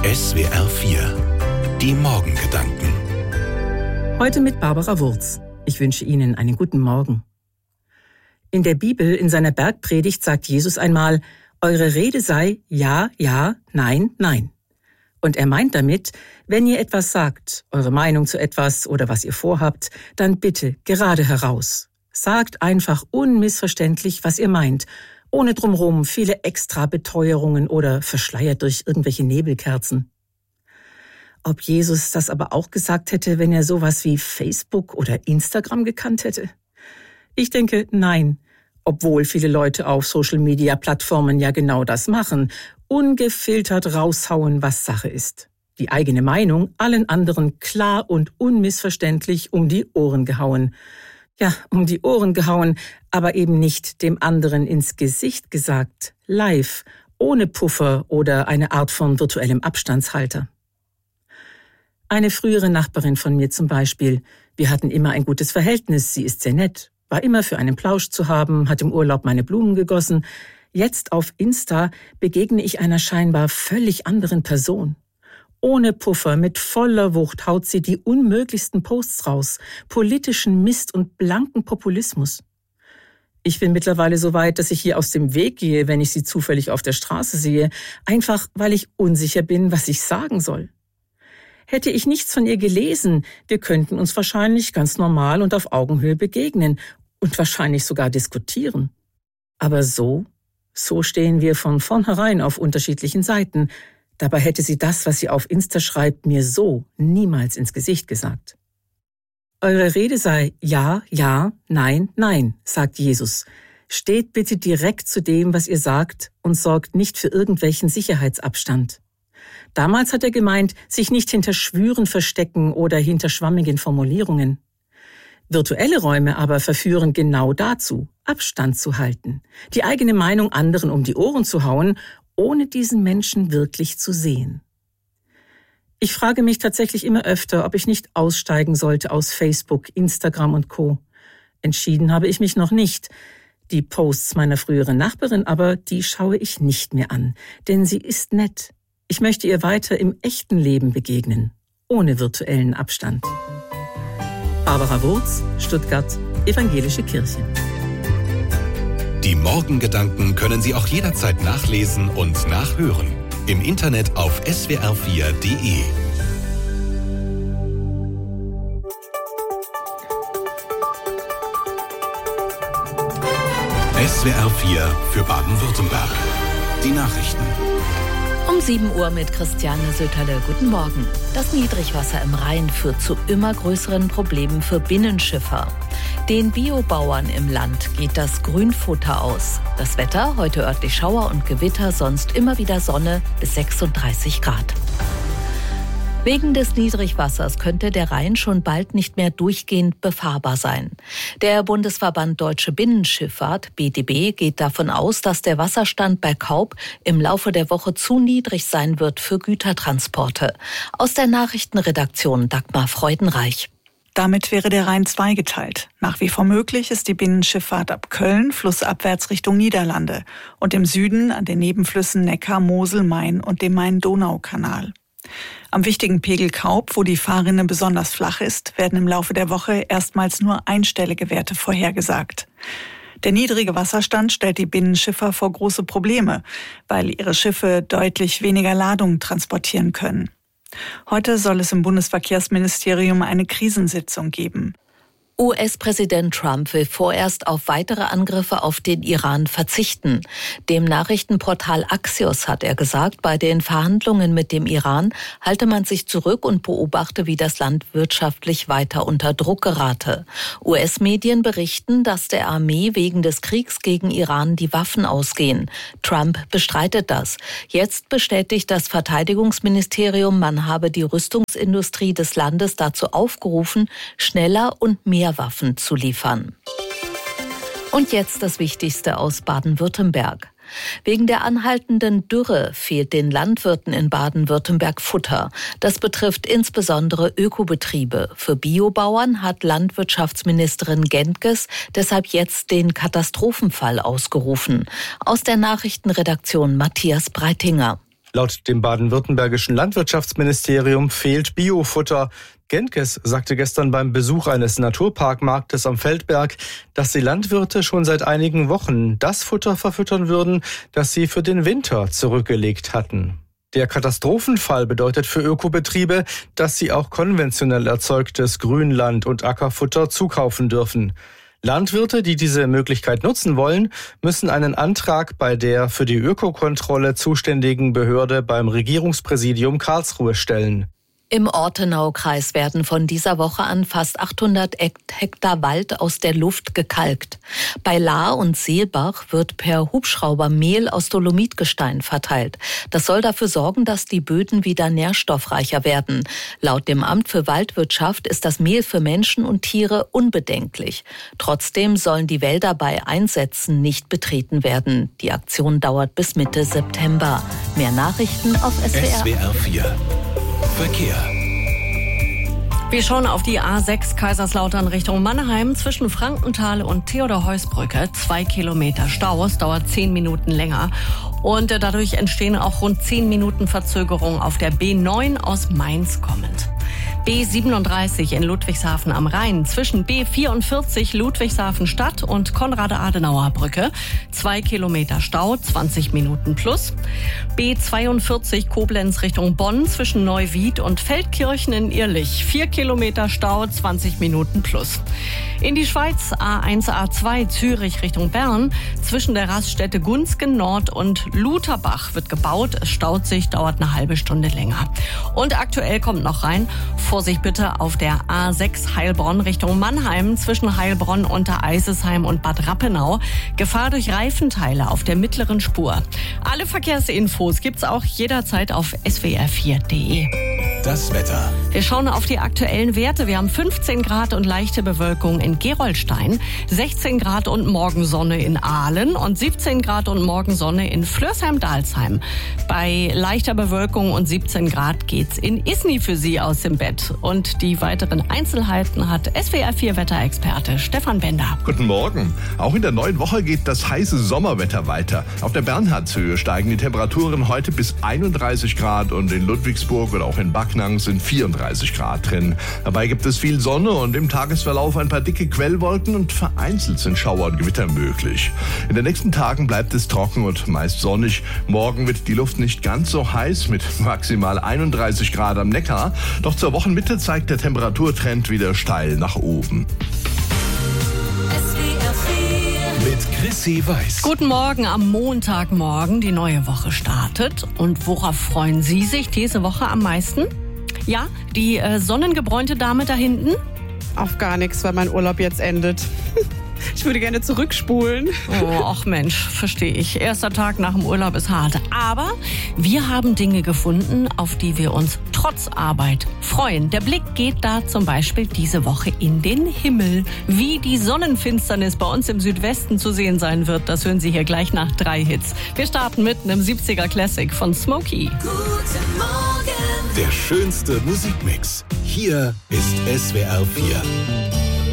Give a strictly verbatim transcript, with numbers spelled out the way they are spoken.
S W R vier. Die Morgengedanken. Heute mit Barbara Wurz. Ich wünsche Ihnen einen guten Morgen. In der Bibel, in seiner Bergpredigt, sagt Jesus einmal, eure Rede sei ja, ja, nein, nein. Und er meint damit, wenn ihr etwas sagt, eure Meinung zu etwas oder was ihr vorhabt, dann bitte gerade heraus. Sagt einfach unmissverständlich, was ihr meint, ohne drumherum viele extra Beteuerungen oder verschleiert durch irgendwelche Nebelkerzen. Ob Jesus das aber auch gesagt hätte, wenn er sowas wie Facebook oder Instagram gekannt hätte? Ich denke, nein, obwohl viele Leute auf Social-Media-Plattformen ja genau das machen, ungefiltert raushauen, was Sache ist. Die eigene Meinung allen anderen klar und unmissverständlich um die Ohren gehauen. Ja, um die Ohren gehauen, aber eben nicht dem anderen ins Gesicht gesagt, live, ohne Puffer oder eine Art von virtuellem Abstandshalter. Eine frühere Nachbarin von mir zum Beispiel, wir hatten immer ein gutes Verhältnis, sie ist sehr nett, war immer für einen Plausch zu haben, hat im Urlaub meine Blumen gegossen. Jetzt auf Insta begegne ich einer scheinbar völlig anderen Person. Ohne Puffer, mit voller Wucht haut sie die unmöglichsten Posts raus, politischen Mist und blanken Populismus. Ich bin mittlerweile so weit, dass ich hier aus dem Weg gehe, wenn ich sie zufällig auf der Straße sehe, einfach weil ich unsicher bin, was ich sagen soll. Hätte ich nichts von ihr gelesen, wir könnten uns wahrscheinlich ganz normal und auf Augenhöhe begegnen und wahrscheinlich sogar diskutieren. Aber so, so stehen wir von vornherein auf unterschiedlichen Seiten. Dabei hätte sie das, was sie auf Insta schreibt, mir so niemals ins Gesicht gesagt. Eure Rede sei ja, ja, nein, nein, sagt Jesus. Steht bitte direkt zu dem, was ihr sagt und sorgt nicht für irgendwelchen Sicherheitsabstand. Damals hat er gemeint, sich nicht hinter Schwüren verstecken oder hinter schwammigen Formulierungen. Virtuelle Räume aber verführen genau dazu, Abstand zu halten, die eigene Meinung anderen um die Ohren zu hauen, ohne diesen Menschen wirklich zu sehen. Ich frage mich tatsächlich immer öfter, ob ich nicht aussteigen sollte aus Facebook, Instagram und Co. Entschieden habe ich mich noch nicht. Die Posts meiner früheren Nachbarin aber, die schaue ich nicht mehr an, denn sie ist nett. Ich möchte ihr weiter im echten Leben begegnen, ohne virtuellen Abstand. Barbara Wurz, Stuttgart, Evangelische Kirche. Die Morgengedanken können Sie auch jederzeit nachlesen und nachhören. Im Internet auf S W R vier Punkt de. S W R vier für Baden-Württemberg. Die Nachrichten. Um sieben Uhr mit Christiane Söterle. Guten Morgen. Das Niedrigwasser im Rhein führt zu immer größeren Problemen für Binnenschiffer. Den Biobauern im Land geht das Grünfutter aus. Das Wetter, heute örtlich Schauer und Gewitter, sonst immer wieder Sonne bis sechsunddreißig Grad. Wegen des Niedrigwassers könnte der Rhein schon bald nicht mehr durchgehend befahrbar sein. Der Bundesverband Deutsche Binnenschifffahrt, B D B, geht davon aus, dass der Wasserstand bei Kaub im Laufe der Woche zu niedrig sein wird für Gütertransporte. Aus der Nachrichtenredaktion Dagmar Freudenreich. Damit wäre der Rhein zweigeteilt. Nach wie vor möglich ist die Binnenschifffahrt ab Köln, flussabwärts Richtung Niederlande und im Süden an den Nebenflüssen Neckar, Mosel, Main und dem Main-Donau-Kanal. Am wichtigen Pegel Kaub, wo die Fahrrinne besonders flach ist, werden im Laufe der Woche erstmals nur einstellige Werte vorhergesagt. Der niedrige Wasserstand stellt die Binnenschiffer vor große Probleme, weil ihre Schiffe deutlich weniger Ladung transportieren können. Heute soll es im Bundesverkehrsministerium eine Krisensitzung geben. U S-Präsident Trump will vorerst auf weitere Angriffe auf den Iran verzichten. Dem Nachrichtenportal Axios hat er gesagt, bei den Verhandlungen mit dem Iran halte man sich zurück und beobachte, wie das Land wirtschaftlich weiter unter Druck gerate. U S-Medien berichten, dass der Armee wegen des Kriegs gegen Iran die Waffen ausgehen. Trump bestreitet das. Jetzt bestätigt das Verteidigungsministerium, man habe die Rüstungsindustrie des Landes dazu aufgerufen, schneller und mehr Waffen zu liefern. Und jetzt das Wichtigste aus Baden-Württemberg. Wegen der anhaltenden Dürre fehlt den Landwirten in Baden-Württemberg Futter. Das betrifft insbesondere Ökobetriebe. Für Biobauern hat Landwirtschaftsministerin Gentges deshalb jetzt den Katastrophenfall ausgerufen. Aus der Nachrichtenredaktion Matthias Breitinger. Laut dem baden-württembergischen Landwirtschaftsministerium fehlt Biofutter. Genkes sagte gestern beim Besuch eines Naturparkmarktes am Feldberg, dass die Landwirte schon seit einigen Wochen das Futter verfüttern würden, das sie für den Winter zurückgelegt hatten. Der Katastrophenfall bedeutet für Ökobetriebe, dass sie auch konventionell erzeugtes Grünland- und Ackerfutter zukaufen dürfen. Landwirte, die diese Möglichkeit nutzen wollen, müssen einen Antrag bei der für die Ökokontrolle zuständigen Behörde beim Regierungspräsidium Karlsruhe stellen. Im Ortenaukreis werden von dieser Woche an fast achthundert Hektar Wald aus der Luft gekalkt. Bei Lahr und Seelbach wird per Hubschrauber Mehl aus Dolomitgestein verteilt. Das soll dafür sorgen, dass die Böden wieder nährstoffreicher werden. Laut dem Amt für Waldwirtschaft ist das Mehl für Menschen und Tiere unbedenklich. Trotzdem sollen die Wälder bei Einsätzen nicht betreten werden. Die Aktion dauert bis Mitte September. Mehr Nachrichten auf S W R. S W R vier Verkehr. Wir schauen auf die A sechs Kaiserslautern Richtung Mannheim zwischen Frankenthal und Theodor-Heuss-Brücke. Zwei Kilometer Stau, es dauert zehn Minuten länger. Und dadurch entstehen auch rund zehn Minuten Verzögerung auf der B neun aus Mainz kommend. B siebenunddreißig in Ludwigshafen am Rhein zwischen B vierundvierzig Ludwigshafen Stadt und Konrad-Adenauer-Brücke. Zwei Kilometer Stau, zwanzig Minuten plus. B zweiundvierzig Koblenz Richtung Bonn zwischen Neuwied und Feldkirchen in Irlich. Vier Kilometer Stau, zwanzig Minuten plus. In die Schweiz A eins A zwei Zürich Richtung Bern zwischen der Raststätte Gunzgen Nord und Lutherbach wird gebaut. Es staut sich, dauert eine halbe Stunde länger. Und aktuell kommt noch rein, Vorsicht bitte auf der A sechs Heilbronn Richtung Mannheim zwischen Heilbronn, Untereisesheim und Bad Rappenau. Gefahr durch Reifenteile auf der mittleren Spur. Alle Verkehrsinfos gibt's auch jederzeit auf S W R vier Punkt de. Das Wetter. Wir schauen auf die aktuellen Werte. Wir haben fünfzehn Grad und leichte Bewölkung in Gerolstein, sechzehn Grad und Morgensonne in Aalen und siebzehn Grad und Morgensonne in Flörsheim-Dalsheim. Bei leichter Bewölkung und siebzehn Grad geht's in Isny für Sie aus dem Bett. Und die weiteren Einzelheiten hat S W R vier Wetterexperte Stefan Bender. Guten Morgen. Auch in der neuen Woche geht das heiße Sommerwetter weiter. Auf der Bernhardshöhe steigen die Temperaturen heute bis einunddreißig Grad und in Ludwigsburg oder auch in Backnang sind vierunddreißig Grad drin. Dabei gibt es viel Sonne und im Tagesverlauf ein paar dicke Quellwolken und vereinzelt sind Schauer und Gewitter möglich. In den nächsten Tagen bleibt es trocken und meist sonnig. Morgen wird die Luft nicht ganz so heiß mit maximal einunddreißig Grad am Neckar. Doch zur Wochenmitte zeigt der Temperaturtrend wieder steil nach oben. Mit Chrissy Weiß. Guten Morgen am Montagmorgen. Die neue Woche startet. Und worauf freuen Sie sich diese Woche am meisten? Ja, die äh, sonnengebräunte Dame da hinten? Auf gar nichts, weil mein Urlaub jetzt endet. Ich würde gerne zurückspulen. Oh, ach Mensch, verstehe ich. Erster Tag nach dem Urlaub ist hart. Aber wir haben Dinge gefunden, auf die wir uns trotz Arbeit freuen. Der Blick geht da zum Beispiel diese Woche in den Himmel. Wie die Sonnenfinsternis bei uns im Südwesten zu sehen sein wird, das hören Sie hier gleich nach drei Hits. Wir starten mit einem siebziger Classic von Smokey. Guten Morgen. Der schönste Musikmix. Hier ist S W R vier.